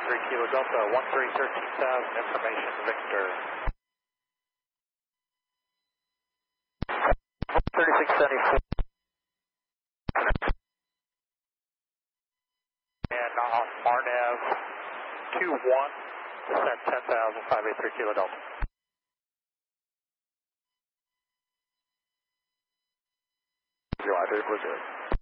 Kilo Delta, 1313,000, information Victor. 3674. And on Marnav 21, descent 10,000, 583 Kilo Delta. July 340.